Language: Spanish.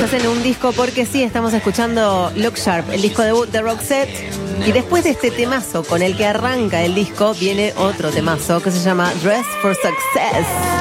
Estás en un disco porque sí, estamos escuchando Look Sharp, el disco debut de Roxette. Y después de este temazo con el que arranca el disco, viene otro temazo que se llama Dress for Success.